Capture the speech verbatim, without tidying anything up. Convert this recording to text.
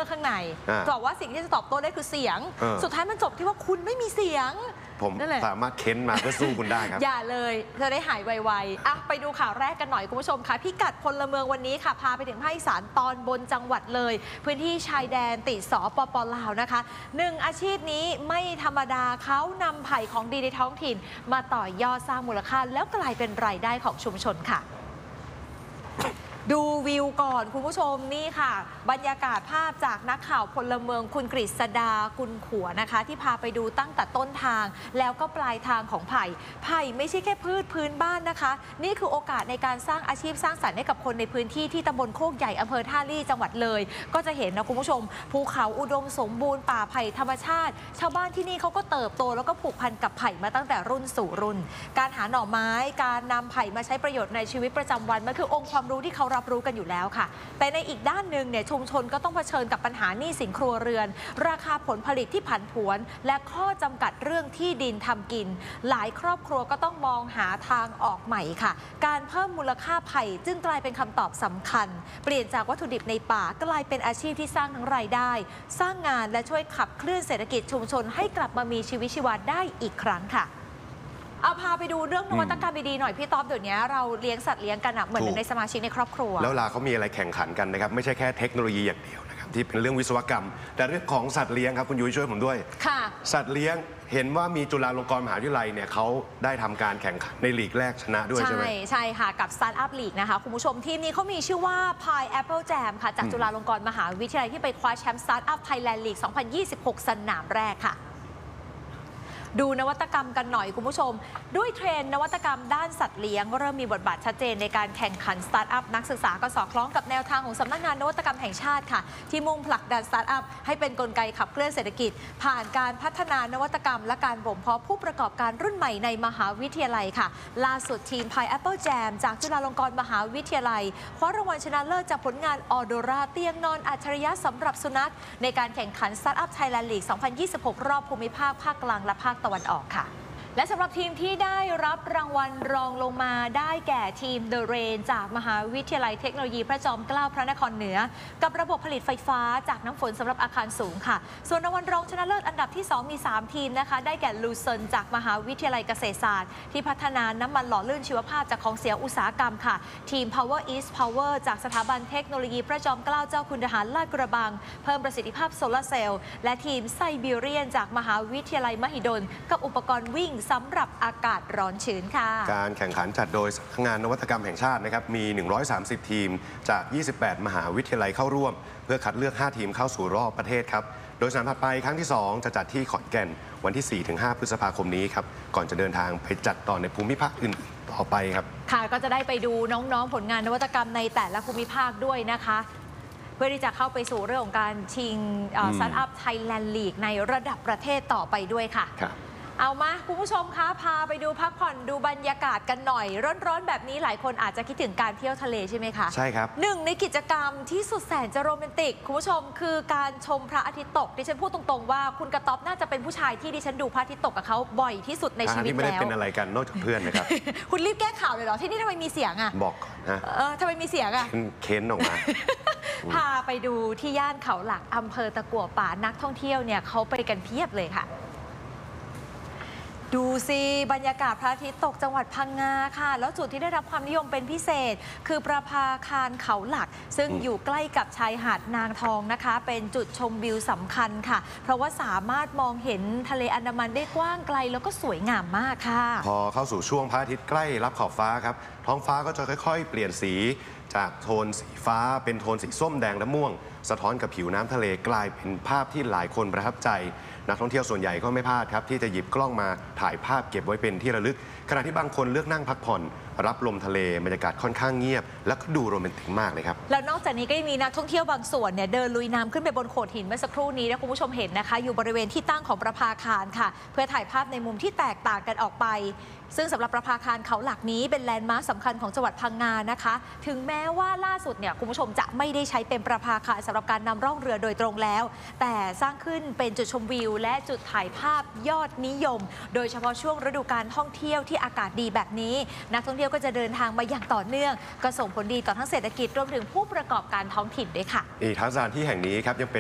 ร์ข้างในบอกว่าสิ่งที่จะตอบโต้ได้คือเสียงสุดท้ายมันจบที่ว่าคุณไม่มีเสียงผมสามารถเค้นมาเพื่อสู้คุณได้ครับอย่าเลยจะได้หายไวๆอ่ะไปดูข่าวแรกกันหน่อยคุณผู้ชมค่ะพิกัดพลเมืองวันนี้ค่ะพาไปถึงภาคอีสานตอนบนจังหวัดเลยพื้นที่ชายแดนติดสปป.ลาวนะคะหนึ่งอาชีพนี้ไม่ธรรมดาเขานำไผ่ของดีในท้องถิ่นมาต่อยอดสร้างมูลค่าแล้วกลายเป็นรายได้ของชุมชนค่ะดูวิวก่อนคุณผู้ชมนี่ค่ะบรรยากาศภาพจากนักข่าวพลเมืองคุณกฤษดากุลขัวนะคะที่พาไปดูตั้งแต่ต้นทางแล้วก็ปลายทางของไผ่ไผ่ไม่ใช่แค่พืชพื้นบ้านนะคะนี่คือโอกาสในการสร้างอาชีพสร้างสรรค์ให้กับคนในพื้นที่ที่ตำบลโคกใหญ่อำเภอท่าลี่จังหวัดเลยก็จะเห็นนะคุณผู้ชมภูเขาอุดมสมบูรณ์ป่าไผ่ธรรมชาติชาวบ้านที่นี่เขาก็เติบโตแล้วก็ผูกพันกับไผ่มาตั้งแต่รุ่นสู่รุ่นการหาหน่อไม้การนำไผ่มาใช้ประโยชน์ในชีวิตประจำวันมันคือองค์ความรู้ที่เขารับรู้กันอยู่แล้วแต่ในอีกด้านหนึ่งเนี่ยชุมชนก็ต้องเผชิญกับปัญหาหนี้สินครัวเรือนราคาผลผลิตที่ผันผวนและข้อจำกัดเรื่องที่ดินทำกินหลายครอบครัวก็ต้องมองหาทางออกใหม่ค่ะการเพิ่มมูลค่าไผ่จึงกลายเป็นคำตอบสำคัญเปลี่ยนจากวัตถุดิบในป่ากลายเป็นอาชีพที่สร้างทั้งรายได้สร้างงานและช่วยขับเคลื่อนเศรษฐกิจชุมชนให้กลับมามีชีวิตชีวาได้อีกครั้งค่ะเอาพาไปดูเรื่องนวัตกรรมดีๆหน่อยพี่ต๊อบเดี๋ยวนี้เราเลี้ยงสัตว์เลี้ยงกันเหมือนในสมาชิกในครอบครัวแล้วลาเขามีอะไรแข่งขันกันนะครับไม่ใช่แค่เทคโนโลยีอย่างเดียวนะครับที่เป็นเรื่องวิศวกรรมแต่เรื่องของสัตว์เลี้ยงครับคุณยุ้ยช่วยผมด้วยค่ะสัตว์เลี้ยงเห็นว่ามีจุฬาลงกรณ์มหาวิทยาลัยเนี่ยเขาได้ทำการแข่งขันในลีกแรกชนะด้วยใช่ไหมใช่ใช่ค่ะกับ Startup League นะคะคุณผู้ชมทีมนี้เขามีชื่อว่า Pineapple Jam ค่ะจากจุฬาลงกรณ์มหาวิทยาลัยที่ไปคว้าแชมป์ Startup Thailand League สองพันยี่สิบหก สนามแรกค่ะดูนวัตกรรมกันหน่อยคุณผู้ชมด้วยเทรนด์นวัตกรรมด้านสัตว์เลี้ยงเริ่มมีบทบาทชัดเจนในการแข่งขันสตาร์ทอัพนักศึกษาก็สอดคล้องกับแนวทางของสำนักงานนวัตกรรมแห่งชาติค่ะที่มุ่งผลักดันสตาร์ทอัพให้เป็นกลไกขับเคลื่อนเศรษฐกิจผ่านการพัฒนานวัตกรรมและการบ่มเพาะผู้ประกอบการรุ่นใหม่ในมหาวิทยาลัยค่ะล่าสุดทีม Pineapple Jam จากจุฬาลงกรณ์มหาวิทยาลัยคว้ารางวัลชนะเลิศจากผลงานออโดราเตียงนอนอัจฉริยะสำหรับสุนัขในการแข่งขัน Startup Thailand League สองพันยี่สิบหก รอบภูมิภาคภาคกลางและภาคตะวันออกค่ะและสำหรับทีมที่ได้รับรางวัลรองลงมาได้แก่ทีม The Rain จากมหาวิทยาลัยเทคโนโลยีพระจอมเกล้าพระนครเหนือกับระบบผลิตไฟฟ้าจากน้ำฝนสำหรับอาคารสูงค่ะส่วนรางวัลรองชนะเลิศอันดับที่สองมีสามทีมนะคะได้แก่ลูเซินจากมหาวิทยาลัยเกษตรศาสตร์ที่พัฒนาน้ำมันหล่อลื่นชีวภาพจากของเสียอุตสาหกรรมค่ะทีม Power East Power จากสถาบันเทคโนโลยีพระจอมเกล้าเจ้าคุณทหารลาดกระบังเพิ่มประสิทธิภาพโซลาร์เซลล์และทีมไซบีเรียนจากมหาวิทยาลัยมหิดลกับอุปกรณ์วิ่งสำหรับอากาศร้อนชื้นค่ะการแข่งขันจัดโดยสำนักงานนวัตกรรมแห่งชาตินะครับมีหนึ่งร้อยสามสิบทีมจากยี่สิบแปดมหาวิทยาลัยเข้าร่วมเพื่อคัดเลือกห้าทีมเข้าสู่รอบประเทศครับโดยสนามถัดไปครั้งที่สองจะจัดที่ขอนแก่นวันที่ สี่ถึงห้า พฤษภาคมนี้ครับก่อนจะเดินทางไปจัดต่อในภูมิภาคอื่นต่อไปครับค่ะก็จะได้ไปดูน้องๆผลงานนวัตกรรมในแต่ละภูมิภาคด้วยนะคะเพื่อที่จะเข้าไปสู่เรื่องของการชิง Startup Thailand League ในระดับประเทศต่อไปด้วยค่ะเอามาคุณผู้ชมคะพาไปดูพักผ่อนดูบรรยากาศกันหน่อยร้อนๆแบบนี้หลายคนอาจจะคิดถึงการเที่ยวทะเลใช่ไหมคะใช่ครับหนึ่งในกิจกรรมที่สุดแสนจะโรแมนติกคุณผู้ชมคือการชมพระอาทิตย์ตกดิฉันพูดตรงๆว่าคุณกระต๊อบน่าจะเป็นผู้ชายที่ดิฉันดูพระอาทิตย์ตกกับเขาบ่อยที่สุดในชีวิตแล้วไม่ได้เป็นอะไรกันนอกจากเพื่อนนะครับคุณรีบแก้ข่าวเลยเหรอที่นี่ทำไมมีเสียงอ่ะบอกก่อนนะเออทำไมมีเสียงอ่ะเค้นออกมาพาไปดูที่ย่านเขาหลักอำเภอตะกั่วป่านักท่องเที่ยวเนี่ยเขาไปกันเพียบเลยค่ะดูสิบรรยากาศพระอาทิตย์ตกจังหวัดพังงาค่ะแล้วจุดที่ได้รับความนิยมเป็นพิเศษคือประภาคารเขาหลักซึ่งอยู่ใกล้กับชายหาดนางทองนะคะเป็นจุดชมวิวสำคัญค่ะเพราะว่าสามารถมองเห็นทะเลอันดามันได้กว้างไกลแล้วก็สวยงามมากค่ะพอเข้าสู่ช่วงพระอาทิตย์ใกล้รับขอบฟ้าครับท้องฟ้าก็จะค่อยๆเปลี่ยนสีจากโทนสีฟ้าเป็นโทนสีส้มแดงและม่วงสะท้อนกับผิวน้ำทะเลกลายเป็นภาพที่หลายคนประทับใจนักท่องเที่ยวส่วนใหญ่ก็ไม่พลาดครับที่จะหยิบกล้องมาถ่ายภาพเก็บไว้เป็นที่ระลึกขณะที่บางคนเลือกนั่งพักผ่อนรับลมทะเลบรรยากาศค่อนข้างเงียบแล้วก็ดูโรแมนติกมากเลยครับแล้วนอกจากนี้ก็ยังมีนักท่องเที่ยวบางส่วนเนี่ยเดินลุยน้ำขึ้นไปบนโขดหินเมื่อสักครู่นี้นะคุณผู้ชมเห็นนะคะอยู่บริเวณที่ตั้งของประภาคารค่ะเพื่อถ่ายภาพในมุมที่แตกต่างกันออกไปซึ่งสำหรับประภาคารเขาหลักนี้เป็นแลนด์มาร์คสำคัญของจังหวัดพังงานะคะถึงแม้ว่าล่าสุดเนี่ยคุณผู้ชมจะไม่ได้ใช้เป็นประภาคารสำหรับการนำร่องเรือโดยตรงแล้วแต่สร้างขึ้นเป็นจุดชมวิวและจุดถ่ายภาพยอดนิยมโดยเฉพาะช่วงฤดูกาลท่องเที่ยวที่อากาศดีแบบนี้นักท่องเที่ยวก็จะเดินทางมาอย่างต่อเนื่องก็ส่งผลดีต่อทั้งเศรษฐกิจรวมถึงผู้ประกอบการท้องถิ่นด้วยค่ะอีกทั้งสถานที่แห่งนี้ครับยังเป็น